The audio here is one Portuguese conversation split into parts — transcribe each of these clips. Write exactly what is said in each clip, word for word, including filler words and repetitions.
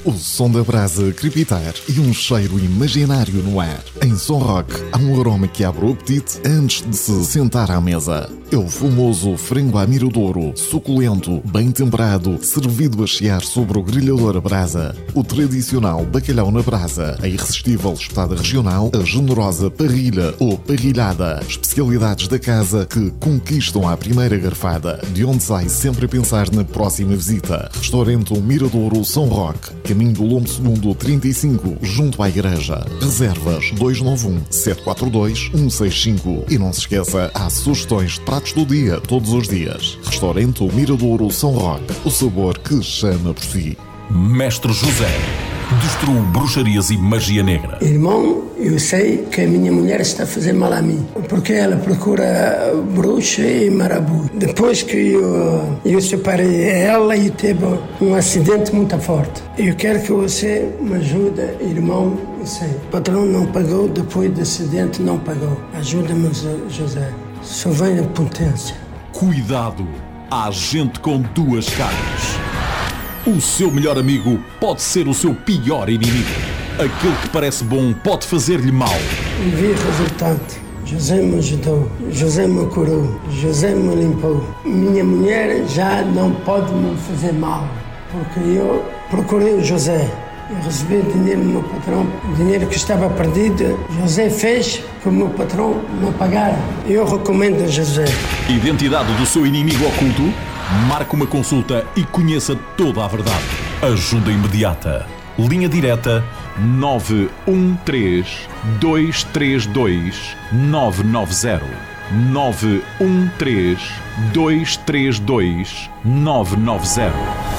O som da brasa crepitar e um cheiro imaginário no ar. Em Som Rock há um aroma que abre o apetite antes de se sentar à mesa. É o famoso frango à miradouro, suculento, bem temperado, servido a chiar sobre o grelhador a brasa. O tradicional bacalhau na brasa, a irresistível espetada regional, a generosa parrilha ou parrilhada. Especialidades da casa que conquistam à primeira garfada, de onde sai sempre a pensar na próxima visita. Restaurante Miradouro Som Rock, caminho do Lombo Segundo trinta e cinco, junto à igreja. Reservas dois nove um, sete quatro dois, um seis cinco. E não se esqueça, há sugestões de pratos do dia, todos os dias. Restaurante Miradouro Som Rock, o sabor que chama por si. Mestre José destruiu bruxarias e magia negra. Irmão, eu sei que a minha mulher está a fazer mal a mim, porque ela procura bruxa e marabu. Depois que eu, eu separei ela e teve um acidente muito forte. Eu quero que você me ajude, irmão. Eu sei. O patrão não pagou, depois do acidente não pagou. Ajuda-me, José. Só vem a potência. Cuidado, há gente com duas caras. O seu melhor amigo pode ser o seu pior inimigo. Aquele que parece bom pode fazer-lhe mal. E vi resultado. José me ajudou, José me curou, José me limpou. Minha mulher já não pode me fazer mal, porque eu procurei o José. Eu recebi dinheiro do meu patrão, o dinheiro que estava perdido. José fez que o meu patrão me pagara. Eu recomendo a José. Identidade do seu inimigo oculto? Marque uma consulta e conheça toda a verdade. Ajuda imediata. Linha direta nove um três, dois três dois, nove nove zero. nove um três, dois três dois, nove nove zero.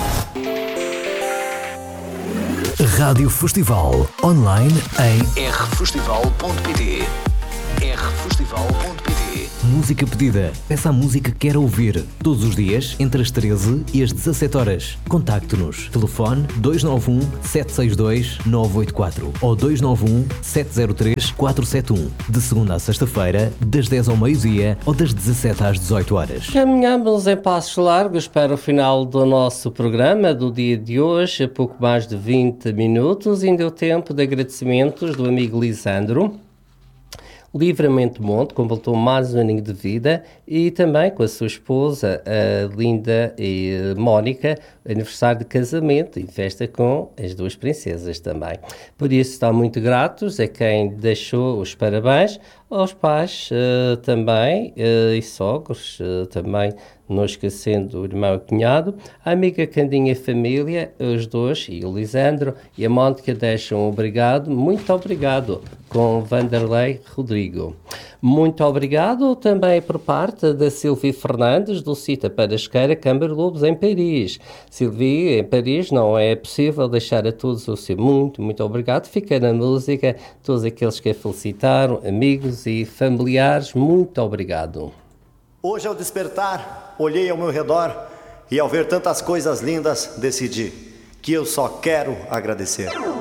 Rádio Festival, online em r festival ponto p t. r festival ponto p t. Música pedida. Peça a música que quer ouvir. Todos os dias, entre as treze e as dezassete horas. Contacte-nos. Telefone dois nove um, sete seis dois, nove oito quatro ou dois nove um, sete zero três, quatro sete um. De segunda a sexta-feira, das dez ao meio-dia ou das dezassete às dezoito horas. Caminhamos em passos largos para o final do nosso programa do dia de hoje. A pouco mais de vinte minutos. Ainda é o tempo de agradecimentos do amigo Lisandro. Livramento Monte completou mais um aninho de vida e também com a sua esposa, a Linda e a Mónica, aniversário de casamento e festa com as duas princesas também. Por isso estão muito gratos a quem deixou os parabéns, aos pais uh, também uh, e sogros uh, também, não esquecendo o irmão e o cunhado, a amiga Candinha e família, os dois e o Lisandro e a Mónica deixam um obrigado, muito obrigado, com Vanderlei Rodrigo. Muito obrigado também por parte da Silvia Fernandes, do Cita Parasqueira, Câmara Lobos, em Paris. Silvia, em Paris não é possível deixar a todos o seu muito, muito obrigado. Fica na música, todos aqueles que a felicitaram, amigos e familiares, muito obrigado. Hoje, ao despertar, olhei ao meu redor e, ao ver tantas coisas lindas, decidi que eu só quero agradecer.